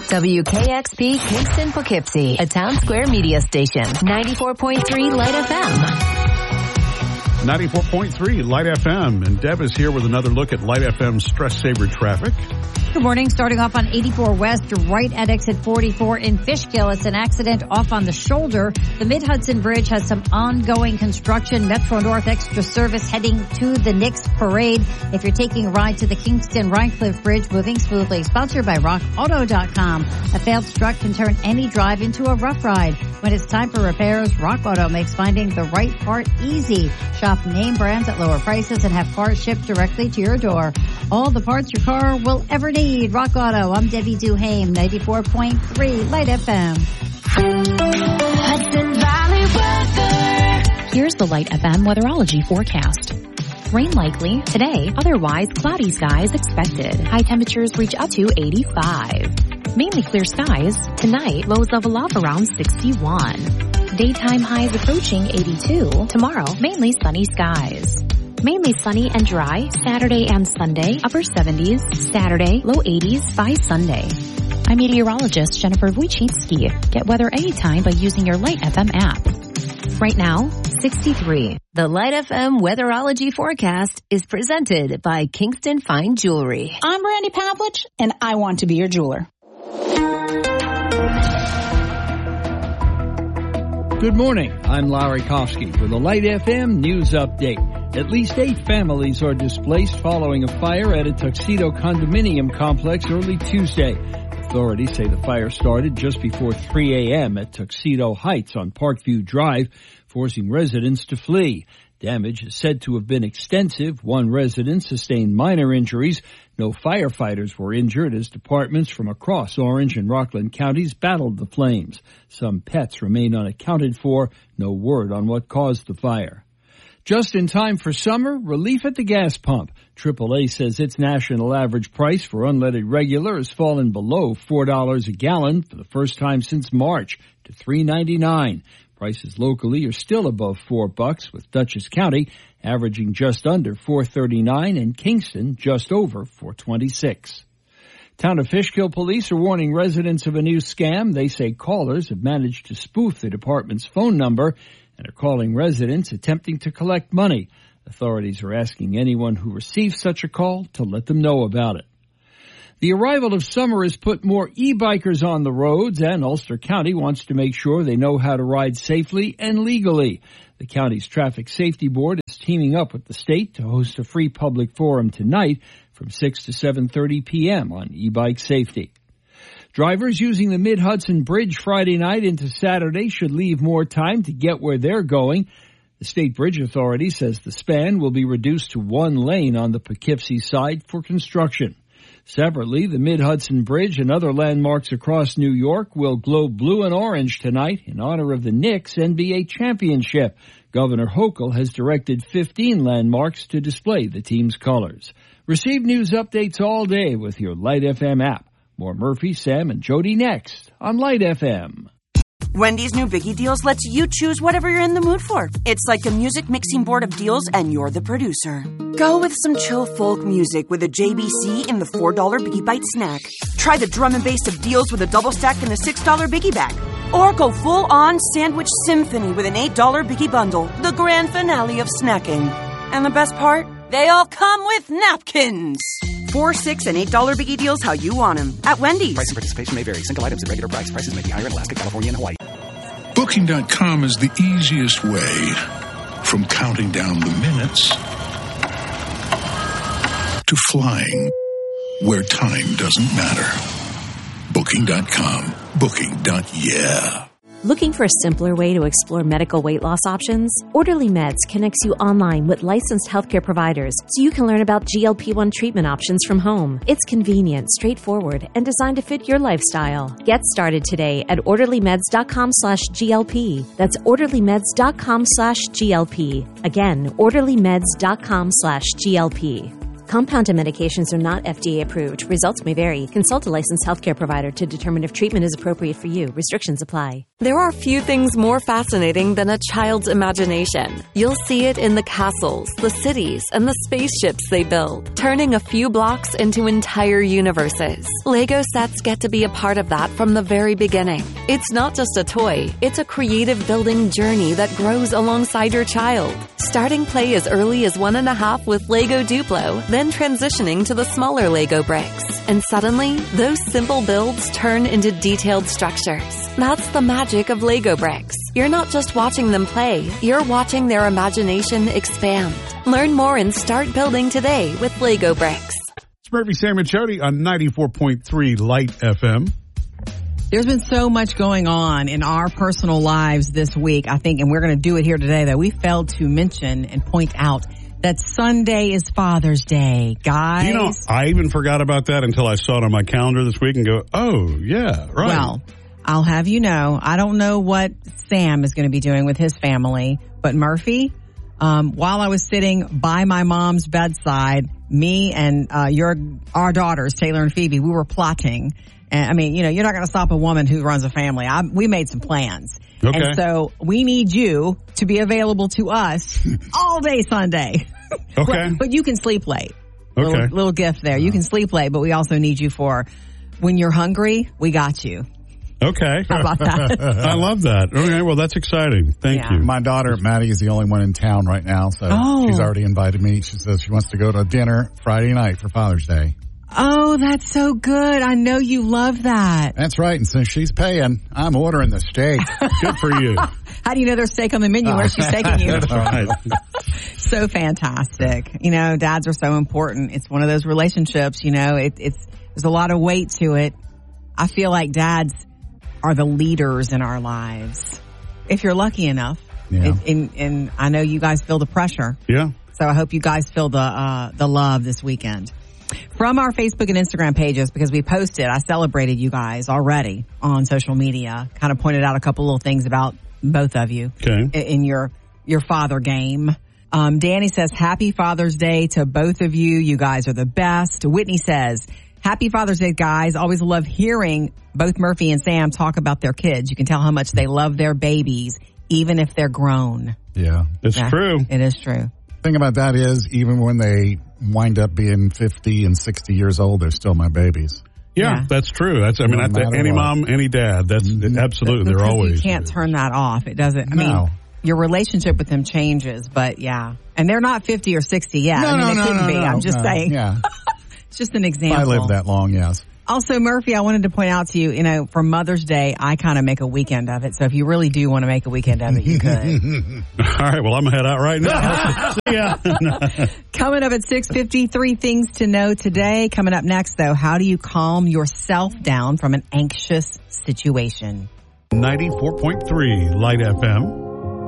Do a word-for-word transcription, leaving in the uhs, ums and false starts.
W K X P Kingston Poughkeepsie, a Town Square media station. ninety-four point three Light F M. ninety-four point three Light F M. And Deb is here with another look at Light F M's stress saver traffic. Good morning. Starting off on eighty-four West, right at exit forty-four in Fishkill. It's an accident off on the shoulder. The Mid-Hudson Bridge has some ongoing construction. Metro North extra service heading to the Knicks Parade. If you're taking a ride to the Kingston Rhinecliff Bridge, moving smoothly. Sponsored by rock auto dot com. A failed strut can turn any drive into a rough ride. When it's time for repairs, Rock Auto makes finding the right part easy. Shop name brands at lower prices and have parts shipped directly to your door. All the parts your car will ever need. Rock Auto. I'm Debbie Duhame, ninety-four point three Light F M. Hudson Valley weather. Here's the Light F M weatherology forecast. Rain likely today, otherwise cloudy skies expected. High temperatures reach up to eighty-five. Mainly clear skies. Tonight, lows level off around sixty-one. Daytime highs approaching eighty-two. Tomorrow, mainly sunny skies. Mainly sunny and dry Saturday and Sunday, upper seventies. Saturday, low eighties by Sunday. I'm meteorologist Jennifer Wojcicki. Get weather anytime by using your Light F M app. Right now, sixty-three. The Light F M weatherology forecast is presented by Kingston Fine Jewelry. I'm Brandy Pavlich, and I want to be your jeweler. Good morning. I'm Larry Kofsky with a Light F M news update. At least eight families are displaced following a fire at a Tuxedo condominium complex early Tuesday. Authorities say the fire started just before three a.m. at Tuxedo Heights on Parkview Drive, forcing residents to flee. Damage is said to have been extensive. One resident sustained minor injuries. No firefighters were injured as departments from across Orange and Rockland counties battled the flames. Some pets remain unaccounted for. No word on what caused the fire. Just in time for summer, relief at the gas pump. triple A says its national average price for unleaded regular has fallen below four dollars a gallon for the first time since March to three ninety-nine. Prices locally are still above four bucks, with Dutchess County averaging just under four thirty-nine and Kingston just over four twenty-six. Town of Fishkill police are warning residents of a new scam. They say callers have managed to spoof the department's phone number and are calling residents attempting to collect money. Authorities are asking anyone who receives such a call to let them know about it. The arrival of summer has put more e-bikers on the roads, and Ulster County wants to make sure they know how to ride safely and legally. The county's Traffic Safety Board is teaming up with the state to host a free public forum tonight from six to seven thirty p.m. on e-bike safety. Drivers using the Mid-Hudson Bridge Friday night into Saturday should leave more time to get where they're going. The State Bridge Authority says the span will be reduced to one lane on the Poughkeepsie side for construction. Separately, the Mid-Hudson Bridge and other landmarks across New York will glow blue and orange tonight in honor of the Knicks N B A championship. Governor Hochul has directed fifteen landmarks to display the team's colors. Receive news updates all day with your Light F M app. More Murphy, Sam, and Jody next on Light F M. Wendy's new Biggie Deals lets you choose whatever you're in the mood for. It's like a music mixing board of deals, and you're the producer. Go with some chill folk music with a J B C in the four dollar Biggie Bite snack. Try the drum and bass of deals with a double stack in the six dollar Biggie Bag. Or go full-on sandwich symphony with an eight dollar Biggie Bundle, the grand finale of snacking. And the best part? They all come with napkins. Four, six, and eight dollar Biggie Deals how you want them at Wendy's. Price and participation may vary. Single items at regular price. Prices may be higher in Alaska, California, and Hawaii. Booking dot com is the easiest way from counting down the minutes to flying where time doesn't matter. Booking dot com. Booking. Yeah. Looking for a simpler way to explore medical weight loss options? Orderly Meds connects you online with licensed healthcare providers so you can learn about G L P one treatment options from home. It's convenient, straightforward, and designed to fit your lifestyle. Get started today at orderly meds dot com slash G L P. That's orderly meds dot com slash G L P. Again, orderly meds dot com slash G L P. Compounded medications are not F D A approved. Results may vary. Consult a licensed healthcare provider to determine if treatment is appropriate for you. Restrictions apply. There are few things more fascinating than a child's imagination. You'll see it in the castles, the cities, and the spaceships they build, turning a few blocks into entire universes. Lego sets get to be a part of that from the very beginning. It's not just a toy, it's a creative building journey that grows alongside your child. Starting play as early as one and a half with Lego Duplo, then transitioning to the smaller Lego bricks. And suddenly, those simple builds turn into detailed structures. That's the magic of Lego bricks. You're not just watching them play, you're watching their imagination expand. Learn more and start building today with Lego bricks. It's Murphy, Sam, and Jody on ninety-four point three Light F M. There's been so much going on in our personal lives this week, I think, and we're going to do it here today, that we failed to mention and point out that Sunday is Father's Day, guys. You know, I even forgot about that until I saw it on my calendar this week and go, oh, yeah, right. Well, I'll have you know, I don't know what Sam is going to be doing with his family, but Murphy, um, while I was sitting by my mom's bedside, me and uh, your our daughters, Taylor and Phoebe, we were plotting. And I mean, you know, you're not going to stop a woman who runs a family. I, we made some plans. Okay. And so we need you to be available to us all day Sunday. Okay. But, but you can sleep late. Okay. Little, little gift there. You can sleep late, but we also need you for when you're hungry, we got you. Okay. How about that? I love that. Okay, well, that's exciting. Thank Yeah. you. My daughter, Maddie, is the only one in town right now, so Oh. she's already invited me. She says she wants to go to dinner Friday night for Father's Day. Oh, that's so good. I know you love that. That's right, and since she's paying, I'm ordering the steak. Good for you. How do you know there's steak on the menu? Where's she taking you? That's right. So fantastic. You know, dads are so important. It's one of those relationships, you know, it, it's, there's a lot of weight to it. I feel like dads are the leaders in our lives. If you're lucky enough. Yeah. It, and, and I know you guys feel the pressure. Yeah. So I hope you guys feel the, uh, the love this weekend. From our Facebook and Instagram pages, because we posted, I celebrated you guys already on social media, kind of pointed out a couple little things about both of you Okay. in your, your father game. Um, Danny says, happy Father's Day to both of you. You guys are the best. Whitney says, happy Father's Day, guys. Always love hearing both Murphy and Sam talk about their kids. You can tell how much they love their babies, even if they're grown. Yeah. It's Yeah, true. It is true. The thing about that is, even when they wind up being fifty and sixty years old, they're still my babies. Yeah, Yeah. that's true. That's I mean, No that's matter any what. mom, any dad. That's absolutely. They're Because always. You can't turn that off. It doesn't. I No. mean, your relationship with them changes, but yeah. And they're not fifty or sixty yet. No, I mean, no, they no, couldn't no, be. no, I'm just no. saying. Yeah. It's just an If example. I live that long, yes. Also, Murphy, I wanted to point out to you, you know, for Mother's Day, I kind of make a weekend of it. So if you really do want to make a weekend of it, you could. All right. Well, I'm gonna head out right now. See ya. Coming up at six fifty, three things to know today. Coming up next, though, how do you calm yourself down from an anxious situation? ninety-four point three Light F M.